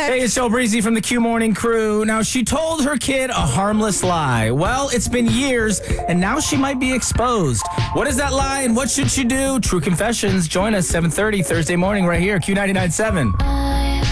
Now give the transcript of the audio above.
Hey, it's Joe Breezy from the Q Morning Crew. Now, she told her kid a harmless lie. Well, it's been years, and now she might be exposed. What is that lie, and what should she do? True Confessions. Join us 7:30 Thursday morning right here, Q99.7.